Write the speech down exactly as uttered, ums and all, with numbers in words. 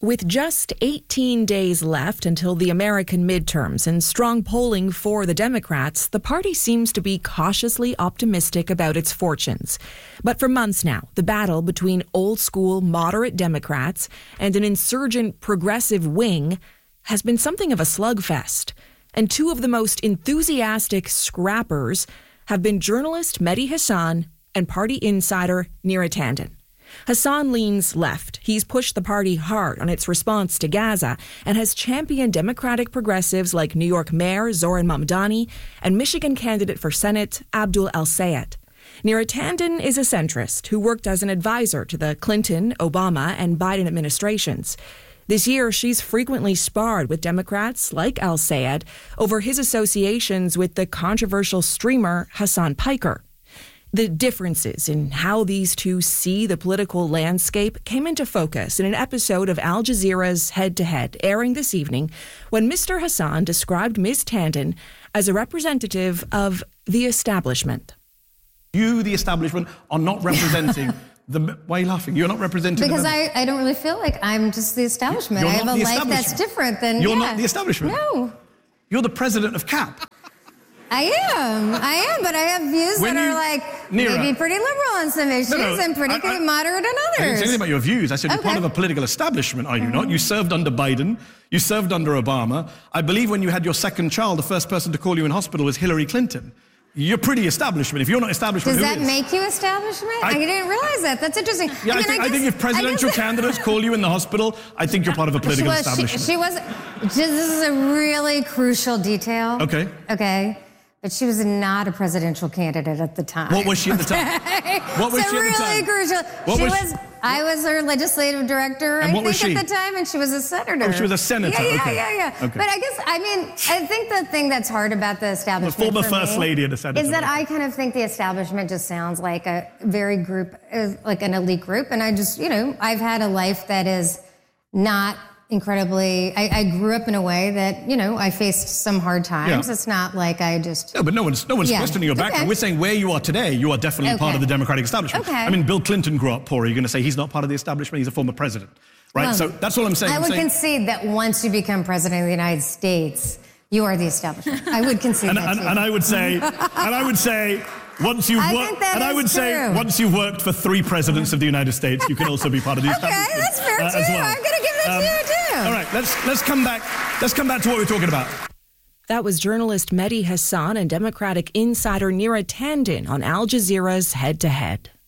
With just eighteen days left until the American midterms and strong polling for the Democrats, the party seems to be cautiously optimistic about its fortunes. But for months now, the battle between old-school moderate Democrats and an insurgent progressive wing has been something of a slugfest. And two of the most enthusiastic scrappers have been journalist Mehdi Hasan and party insider Neera Tanden. Hasan leans left. He's pushed the party hard on its response to Gaza and has championed Democratic progressives like New York Mayor Zohran Mamdani and Michigan candidate for Senate Abdul El-Sayed. Neera Tanden is a centrist who worked as an advisor to the Clinton, Obama, and Biden administrations. This year, she's frequently sparred with Democrats like El-Sayed over his associations with the controversial streamer Hasan Piker. The differences in how these two see the political landscape came into focus in an episode of Al Jazeera's Head to Head, airing this evening, when Mister Hasan described Miz Tanden as a representative of the establishment. You, the establishment, are not representing the... Why are you laughing? You're not representing... Because I, I don't really feel like I'm just the establishment. You're I have not a the life that's different than... You're yeah. not the establishment? No. You're the president of C A P. I am, I am, but I have views When that you- are like Neera. maybe pretty liberal on some issues No, no, and pretty I- I- moderate on I didn't say others. anything about your views. I said you're Okay. part of a political establishment, are you not? You served under Biden. You served under Obama. I believe when you had your second child, the first person to call you in hospital was Hillary Clinton. You're pretty establishment. If you're not establishment, Does who that is? make you establishment? I, I- didn't realize that. That's interesting. Yeah, I, mean, think, I, guess- think if presidential guess- candidates call you in the hospital, I think you're part of a political she was, establishment. She, she was, just, this is a really crucial detail. Okay. Okay. But she was not a presidential candidate at the time. What was she at the time? What was so she at the really time? crucial. What she was was, she- I was her legislative director, And I what think, was she? at the time, and she was a senator. Oh, she was a senator, Yeah, yeah, okay. yeah, yeah. Okay. But I guess, I mean, I think the thing that's hard about the establishment The former for first me lady of the Senate. is that I kind of think the establishment just sounds like a very group, uh, like an elite group. And I just, you know, I've had a life that is not incredibly, I, I grew up in a way that, you know, I faced some hard times. Yeah. It's not like I just... No, but no one's no one's Yeah. questioning your background. Okay. We're saying where you are today, you are definitely part Okay. of the Democratic establishment. Okay. I mean, Bill Clinton grew up poor. Are you going to say he's not part of the establishment? He's a former president, right? Well, so that's all I'm saying. I I'm would saying, concede that once you become president of the United States, you are the establishment. I would concede and, that and, too. and I would say, and I would say, once you've I worked, think that and I is would say, true. once you've worked for three presidents of the United States, you can also be part of the Okay, establishment. that's fair uh, too. as well. I'm going to give that Um, to you too. All right, let's let's come back. Let's come back to what we're talking about. That was journalist Mehdi Hasan and Democratic insider Neera Tanden on Al Jazeera's Head to Head.